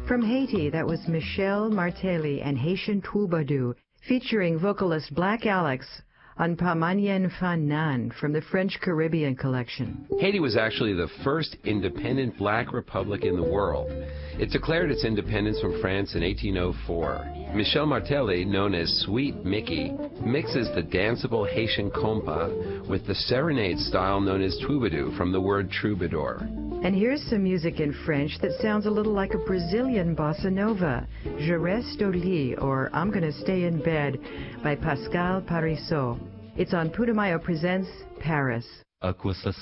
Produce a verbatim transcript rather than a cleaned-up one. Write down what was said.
From Haiti, that was Michel Martelly and Haitian Troubadour, featuring vocalist Black Alex on Pa Manien Fan Nan from the French Caribbean collection. Haiti was actually the first independent black republic in the world. It declared its independence from France in eighteen oh four. Michel Martelly, known as Sweet Mickey, mixes the danceable Haitian compas with the serenade style known as troubadour from the word troubadour. And here's some music in French that sounds a little like a Brazilian bossa nova, Je reste au lit, or I'm Gonna Stay in Bed, by Pascal Parisot. It's on Putumayo Presents Paris.